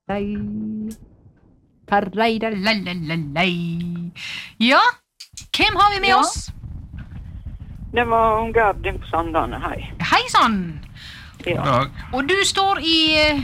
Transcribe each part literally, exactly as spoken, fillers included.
Parreida, lalalai. Ja, hvem har vi med Ja. oss? Det var Gerdin på Sandane, hei. Hei sann! Ja. Og du står i uh,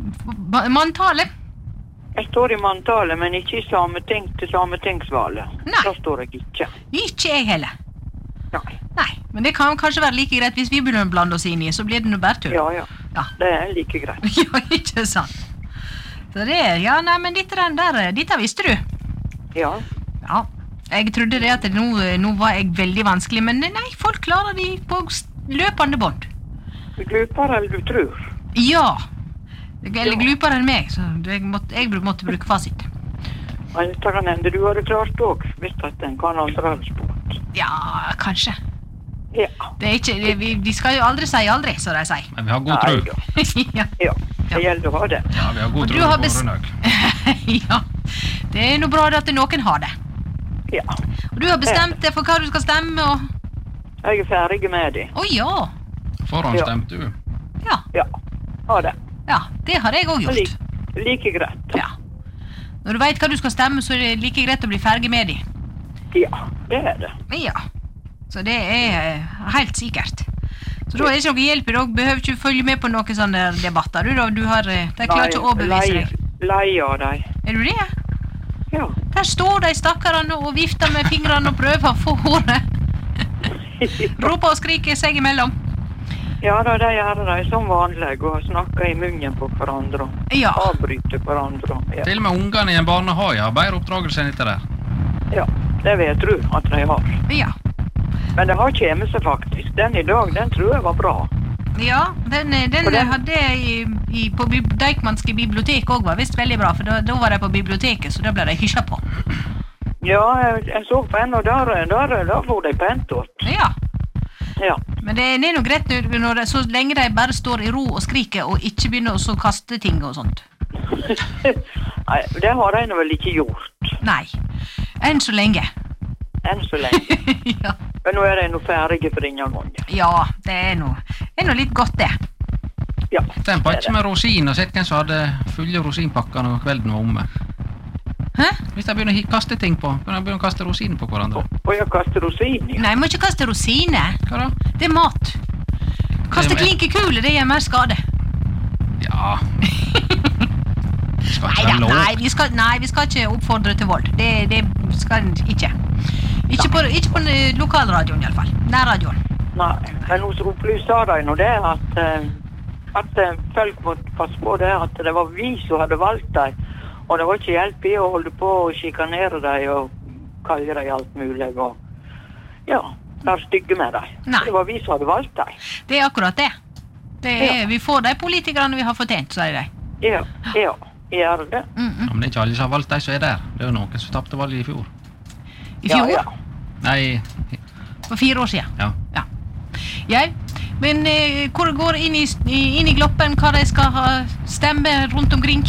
manntale? Jeg står i manntale, men ikke i sameting til sametingsvalget. Nei. Da står jeg ikke. Ikke jeg heller. Nei. Nei, men det kan kanskje være like greit hvis vi begynner å blande oss inn i, så blir det noe bare tull. Ja, ja. Ja. Det er like greit. Ja, ikke sant. Så det, ja, nei, men dette den der, dette visste du. Ja. Ja, jeg trodde det at nå, nå var jeg veldig vanskelig, men nei, folk klarer de på løpende bånd. Du glupere eller du tror. Ja, eller Ja. glupere enn meg, så jeg måtte, jeg måtte bruke fasit. Ja, det kan hende du hadde klart også, hvis at en kan andre hadde spurt. Ja, kanskje. Ja. Det er ikke, det, vi, vi skal jo aldri si aldri, så de sier. Men vi har god Nei, tro. ja. Ja. Ja, det gjelder å ha det. Ja, vi har Og god du tro har på bes- Rønnaug. Ja, det er noe bra at noen har det. Ja. Og du har bestemt deg for hva du skal stemme, og... Jeg er ferdig med det. Å ja, Forhåndsstemt du. ja, Ja. Ha det. ja, det har jeg også gjort. Like, like greit. Ja. Når du vet hva du skal stemme, så er det like greit å bli ferdig med det. Ja, det er det. Ja, så det er eh, helt sikkert. Så da er det ikke noe hjelp i dag, behøver ikke følge med på noen sånne debatter. Du, da, du har, eh, de klarer ikke å overbevise deg. Lei av deg. Er du det? Ja. Der står de stakkarene og vifter med fingrene og prøver å få håret. Roper og skriker seg imellom. Ja da, det gjør de som vanlig, og snakker i munnen på hverandre. Ja, Avbryter hverandre. Ja. Til og med ungene i en barnehage har bedre oppdragelse enn dette der. Ja, det vet du at de har. ja. Men det har kommet seg faktisk. Den i dag, den tror jeg var bra. Ja, den, eh, den, Og den- hadde jeg i, i, på bib- Deichmanske bibliotek også var visst veldig bra, for da, da var de på biblioteket, så da ble de hysja på. Ja, jeg, jeg så på en, og der, der, der får de pent åt. Ja, Ja. men det, det er noe greit når, når det, så lenge de bare står i ro og skriker og ikke begynner å så kaste ting og sånt. Nei, det har de nå vel ikke gjort. Nei, enn så lenge. Enn så lenge. ja. Men nå er de nå ferdige for denne gangen. ja, det er noe, det er noe litt godt det. Ja. Den på ikke med rosin og sett hvem som hadde fulle rosinpakker når kvelden var omme. Hæ? Hvis de begynner å hi- kaste ting på, begynner de å kaste rosiner på hverandre. Og jeg kaster rosin i. Nei, må ikke kaste rosiner. Hva da? Det er mat. Kaste Det er- klinkekule, det gjør mer skade. Ja. Det skal ikke Neida, være lov. nei, vi skal, nei, vi skal ikke oppfordre til vold. Det, det skal en ikke. Ikke på, ikke på eh, lokalradioen i alle fall. Nærradioen. Nei, men hos opplyser de nå det at, eh, at eh, folk måtte passe på det, at det var vi som hadde valgt dem. Og det var ikke hjelp i å holde på og sjikanere dem og kalle dem alt mulig. Og, ja, være stygge med dem. Nei. Det var vi som hadde valgt dem. Det er akkurat det. det er, Ja. Vi får de politikerne vi har fortjent, sier de. Ja, ja, gjør det. Mm -mm. Ja, men det er ikke alle som har valgt de som er der. Det er jo noen som tapte valget i fjor. I fjor, Ja, ja. Nei, for fire år siden. ja. Ja. Ja, men eh, hvor går inn i, i- inn i gloppen hva de skal ha stemme rundt omkring?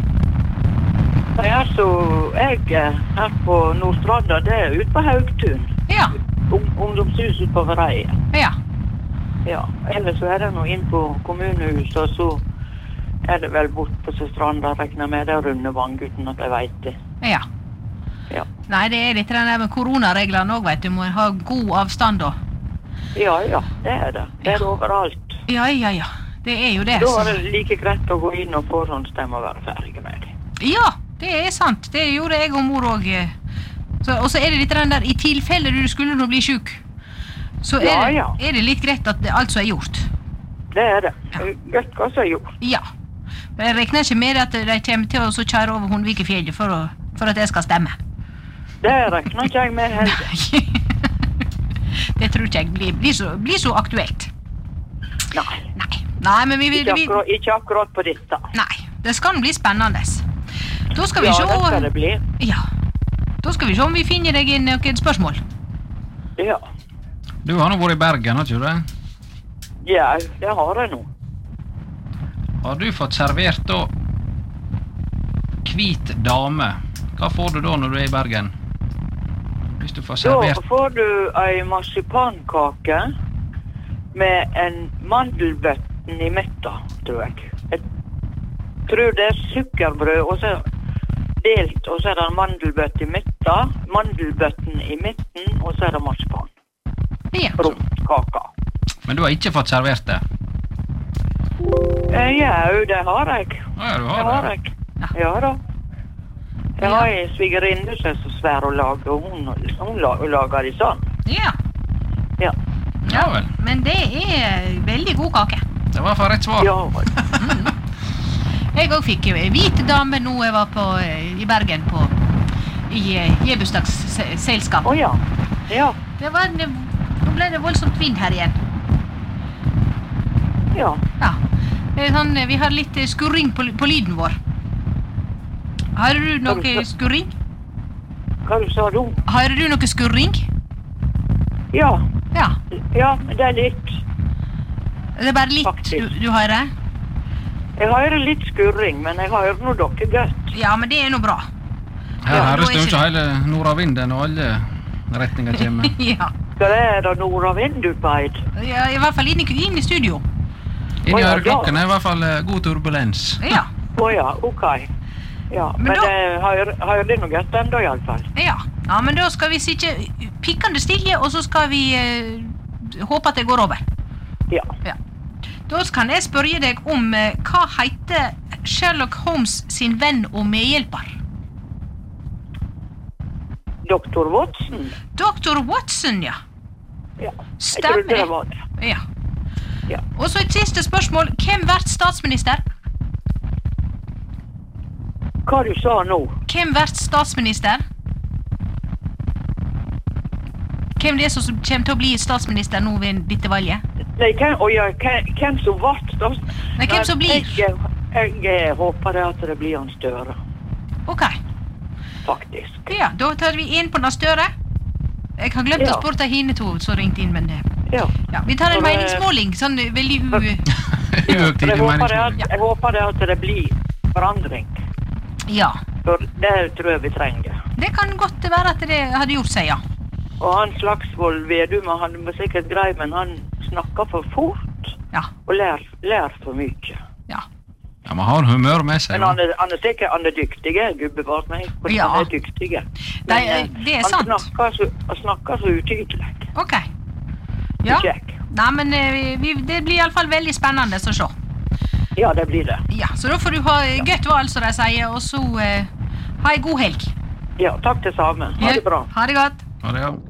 Det er så jeg eh, her på Nordstranda, det er ute på Haugtun. Ja, Ung- Ungdomshus ute på Vreie. ja, Ja, ellers så er det nå inn på kommunehuset, og så er det vel bort på Stranda, regner med det runde vang uten at jeg vet det. ja. Ja, Nei, det er litt den der med koronareglene også, vet du. Må ha god avstand da. ja, ja det er det. Det er det overalt. Ja, ja, ja. Det er jo det. Da så- er det like greit å gå inn og forhåndsstemme og være ferdig med det. Ja, det er sant. Det gjorde jeg og mor også. Så, og så er det litt den der, i tilfelle du skulle nå bli syk, så er, Ja, det, ja. er det litt greit at det altså er gjort. Det er det. Godt hva som er gjort. Ja. Men jeg regner ikke med at de kommer til å så kjøre over Hundvikefjellet for, å, for at jeg skal stemme. Det regner ikke jeg med heller. Det tror ikke jeg blir, blir, så, blir så aktuelt. Nei, Nei. Nei, men vi vil... ikke Vi, akkurat, ikke akkurat på dette. nei, det skal bli spennende. Da skal vi Ja, se... det skal det bli. Ja. Da skal vi se om vi finner deg inn noen spørsmål. Ja, Du har nå vært i Bergen, har ikke du det? ja det har jeg nå. Har du fått servert da hvit dame? Hva får du da når du er i Bergen? Hvis du får Da servert... får du ei marsipankake med en mandelbøtten i midten, tror jeg. Et, tror det er sukkerbrød, og så delt, og så er det en mandelbøtt i midten, mandelbøtten i midten, og så er det marsipan. Ja. Rundt kaka. Men du har ikke fått servert det? Eh, ja, det har jeg. Ja, du Det har har det. jeg. Ja. Ja da. Jeg har en svigerinne som er så svær å lage, og hun, hun la- lager de sånn. Ja. Ja. Ja vel. Men det er veldig god kake. Det var for rett svar. Ja, Jeg også fikk eh, hvite dame nå jeg var på, eh, i Bergen på, i eh, gebursdagsselskap. å ja. Ja, Det var en, nå ble det voldsomt vind her igjen. ja. Ja. Det er sånn, eh, vi har litt eh, skurring på, på lyden vår. Har du noe skurring? Hva du sa du? Har du noe skurring? Ja, Ja. ja, det er litt. Det er bare litt Faktisk. du, du hører? Jeg hører litt skurring, men jeg hører nå dere godt. Ja, men det er nå bra. Her Ja, høres da er det jo ikke ikke hele nordavinden og alle retninger kommer. Ja. Hva er det nordavind ut på Eid? Ja, i hvert fall inn i, inn i studio. Inni Å, ja, øreklokken er i hvert fall eh, god turbulens. Ja. Å ja, ok. Ja, Men men da- jeg hører, hører det noe godt ennå i alle fall. Ja. Ja, men da skal vi sitte pikkende stille, og så skal vi eh, håpe at det går over. Ja. Ja. Da kan jeg spørre deg om eh, hva heter Sherlock Holmes sin venn og medhjelper? Doktor Watson? doktor Watson, ja. Ja. Jeg Stemmer. trodde det var det. Ja. Ja. Og så et siste spørsmål. Hvem blir statsminister? Hva du sa nå? Hvem blir statsminister? Hvem det er som kommer til å bli statsminister nå ved dette valget? Nei, hvem, å ja, hvem, hvem som vart da? Nei, hvem som blir? Jeg, jeg, jeg håper det at det blir en Støre, Ok. faktisk. Ja, da tar vi inn på den Støre. Jeg har glemt Ja. å spørre henne to som ringte inn, men eh, Ja. ja, vi tar en For, eh, meningsmåling, sånn eh, veldig u... I For høgtid jeg, i håper det meningsmåling. at, jeg håper det at det blir forandring. Ja, For det tror jeg vi trenger. det kan godt være at det hadde gjort seg, ja. Og han Slagsvold Vedum, han var sikkert grei, men han snakker for fort Ja, og lær, lær for mye. ja. Ja, man har humør med seg. Men da. han er, han er sikkert han er dyktig, gubbevart, men hvordan Ja. han er dyktig. Nei, eh, det er han sant. Snakker så, han snakker så utydelig. Ok. Ja. Kjekk. Nei, men eh, vi, det blir i alle fall veldig spennende å se. Ja, det blir det. Ja, så da får du ha eh, godt valg, som de sier, og så eh, ha en god helg. Ja, takk det samme. Ha det bra. Ha det godt. Ja, det er-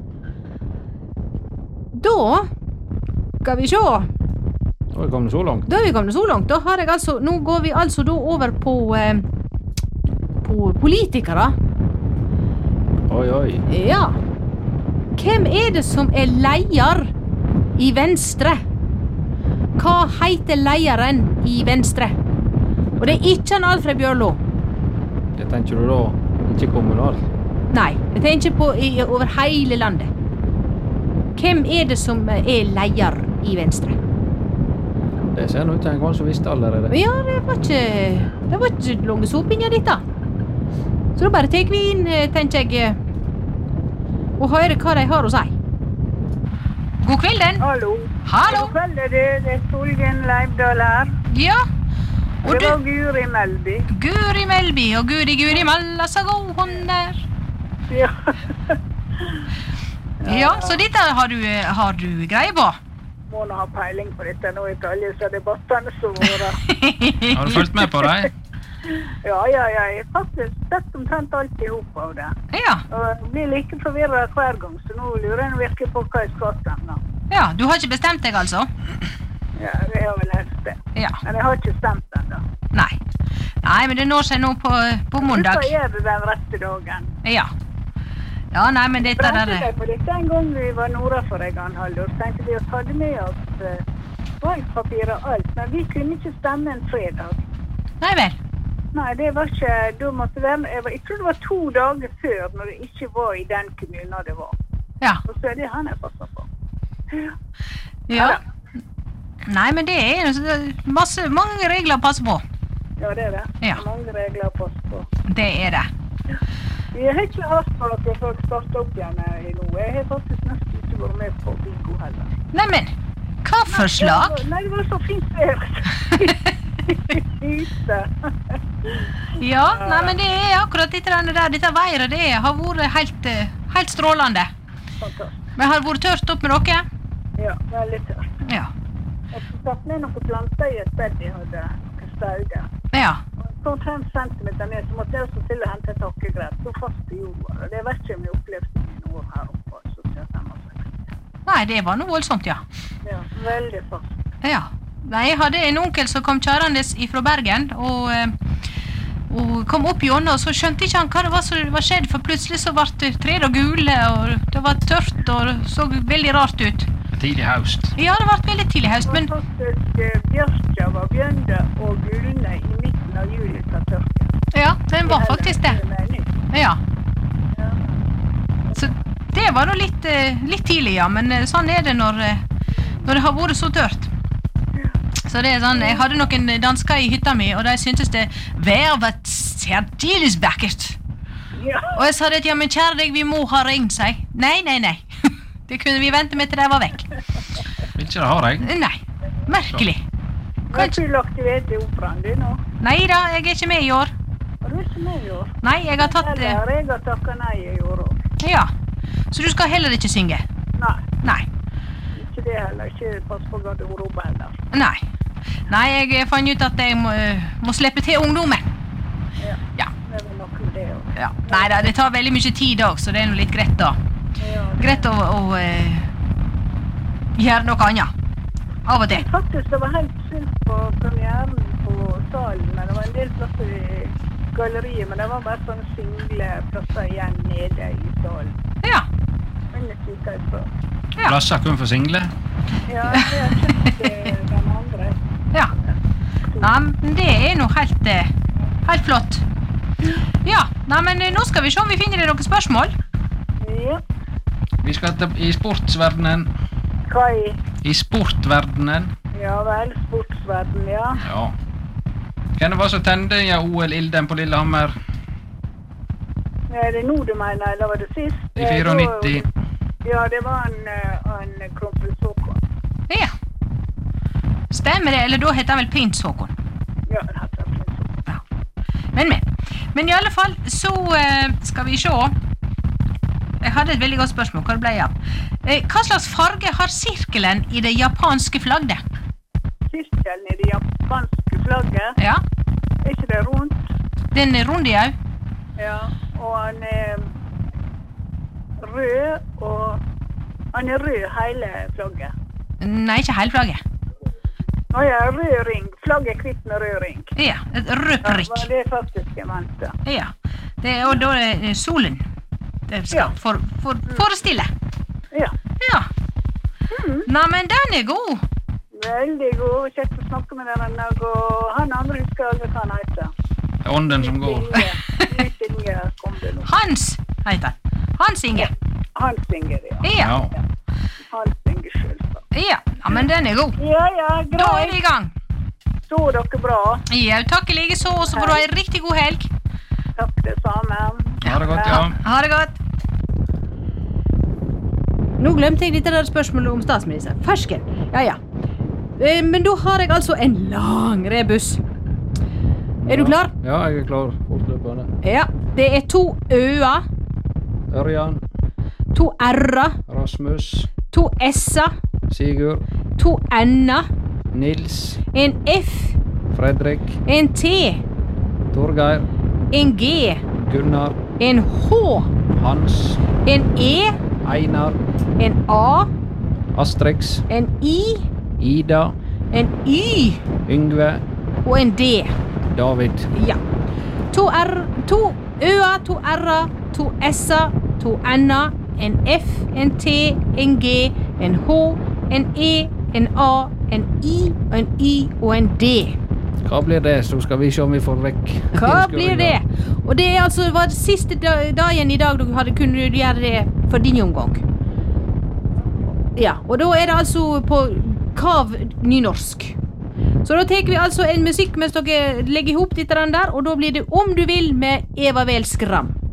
Da skal vi se. Da er vi kommet så langt. Da er vi kommet så langt. Da har jeg altså, nå går vi altså da over på, eh, på politikere. Oi, oi. Ja. Hvem er det som er leder i Venstre? Hva heter lederen i Venstre? Og det er ikke han Alfred Bjørlo. Det tenker du da ikke kommunalt? Nei, jeg tenker på i, over hele landet. Hvem er det som er leder i Venstre? Det ser ut til en gang som visste allerede. Ja, det var ikke, det var ikke lange sopinja ditt da. Så da bare tek vi inn, eh, tenker jeg, eh, og hører hva de har å si. God kvelden. Hallo. Hallo. God kveld, er det, det er Solgen Leivdal her. Ja. Og Det var du, Guri Melby. Guri Melby og Guri Guri Malla så god hun er. Ja. Ja, så dette har du, eh, har du greie på. Må nå ha peiling på dette nå i alle disse debattene som var. Har du fulgt med på dem? Ja, ja, ja. Jeg har faktisk sett omtrent alt i hop av det. Ja, Og jeg blir like forvirret hver gang, så nå lurer jeg virkelig på hva jeg skal stemme. ja, du har ikke bestemt deg altså? Ja, det er vel helst det. Ja, Men jeg har ikke stemt ennå. nei. Nei, men det når seg nå på, på mandag. Hvorfor er det den rette dagen? Ja. Ja, nei, men dette Bremte der... deg på dette en gang vi var nordafor en gang, Haldor. Tenkte vi oss hadde med oss uh, valgpapir og alt, men vi kunne ikke stemme en fredag. Nei vel. Nei, det var ikke, da måtte det være, jeg, var, jeg tror det var to dager før, når det ikke var i den kommunen det var. Ja. Og så er det han jeg passer på. Ja. Nei, men det er masse, mange regler å passe på. Ja, det er det. Ja. Det er mange regler å passe på. Det er det. Vi har ikke hatt for at folk starter opp igjen i nå. Jeg har faktisk nesten ikke vært med på bingo heller. Neimen, hva for slag? Nei, det var så fint vær. Ute. Ja, nei, men det er akkurat dette der, dette været, det har vært helt, eh, helt strålende. Fantastisk. Men har det vært tørt opp med dere? Ja, veldig tørt. Ja. Jeg skulle satt ned noen planter i et bed jeg hadde noen stauder. Ja. To-tre centimeter ned, så måtte jeg også til å hente takkegrep. Så fast i jorda. Og det vet ikke om jeg opplevde noe her oppe. Så jeg femogseksti. Nei, det var noe voldsomt, ja. Ja, veldig fast. Ja. Nei, jeg hadde en onkel som kom kjørende ifra Bergen, og, eh, og kom opp gjennom, og så skjønte ikke han hva det var som var skjedd, for plutselig så ble trærne gule, og det var tørt, og det så veldig rart ut. Tidlig høst. Ja, det ble veldig tidlig høst, men... Og faktisk eh, bjørkja var bjørnde og gulne i midten av juli fra tørken. Ja, den var faktisk det. Ja. Ja. Så det var nå litt, eh, litt tidlig, ja, men eh, sånn er det når, eh, når det har vært så tørt. Så det er sånn, jeg hadde noen dansker i hytta mi, og de syntes det vær var særdeles vakkert. Ja. Og jeg sa det, ja, men kjære deg, vi må ha regn, seg. Nei, nei, nei. Det kunne vi vente med til de var vekk. Vil ikke det ha deg? Nei, merkelig. Hva er full aktivitet i operaen din nå? Nei da, jeg er ikke med i år. Har du ikke med i år? Nei, jeg har tatt... eh, Eller jeg har takket nei i år også. Ja, så du skal heller ikke synge? Nei, Nei, ikke det heller. Ikke pass på garderobe heller. nei. Nei, jeg fant ut at jeg må, eh, må slippe til ungdommen. Ja, Ja, det er vel nok med det også. ja. Nei da, det tar veldig mye tid også, så det er noe litt greit da. Ja, det- Greit å, å eh, gjøre noe annet. Av og til. Faktisk, det var helt sylt på premieren på salen, men det var en del plasser i galleriet, men det var bare sånne single plasser igjen nede i salen. Ja, Men det kikket jeg på. ja, Plasser kun for single? Ja, jeg har kjøpt eh, den andre. ja. Nei, men det er nå helt, eh, helt flott. Ja, nei, men eh, nå skal vi se om vi finner det noen spørsmål. Ja, Vi skal til, i sportsverdenen. hva i? I sportverdenen. Ja vel, sportsverden, ja. Ja. Hvem det var som tende ja, O L-ilden på Lillehammer Er det nå du mener, eller var det sist? i Eh, nittini? da- Ja, det var en, eh, en Kronprins Håkon. Ja. Stemmer det, eller da heter han vel Prins Håkon. Ja, den heter Prins Håkon. Ja. Men, men. Men i alle fall, så eh, skal vi se. Jeg hadde et veldig godt spørsmål, hva det ble av. Eh, hva slags farge har sirkelen i det japanske flagget? Sirkelen i det japanske flagget, Ja, er ikke det rundt? den er rund i au. Ja, og han er rød, og han er rød hele flagget. Nei, ikke hele flagget. Å ja, rød ring. Flagget er kvitt med rød ring. Ja, et rød Ja, prikk. var det faktisk jeg mente. Ja, det er, og da er det solen det skal Ja. for, for, forestille. Ja, Ja. Nei, men den er god. veldig god. Kjekt å snakke med dere en dag, og han andre husker aldri hva han heter. Det er ånden som går. Nytt Inge kom det nå. Hans heter han. Hans Inge. Han synger, ja. Ja, Ja. Han synger selvsagt. ja, ja, men den er god. Ja, ja, Da er vi greit. i gang. Så dere bra. Ja, takk i like så, og så får du ha en riktig god helg. Takk det samme. Ha det godt, ja. Ha det godt. Nå glemte jeg dette der spørsmålet om statsminister. Fersken. Ja, ja. Eh, Men da har jeg altså en lang rebus. Er du klar? Ja, jeg er klar. Fortløpende. Ja. Det er to ø-er, Ørjan, to r-er, Rasmus, to s-er, Sigurd, to n-er, Nils, en f, Fredrik, en t, Torgeir, en g, Gunnar, en h, Hans, en e, Einar, en a, Astrix, en i, Ida, en y Yngve, og en d. David. Ja. To r, to ø-er, to r-er, to s-er, to n-er, en f, en t, en g, en h, en e, en a, en i, en y og en d. Hva blir det? Så skal vi se om vi får vekk. Hva blir det? Og det er altså var det siste da- dagen i dag du hadde kunnet gjøre det for din omgang. Ja, og da er det altså på kav nynorsk. Så da tar vi altså en musikk mens dere legger ihop dette der, og da blir det Om du vil med Eva Vel Skram.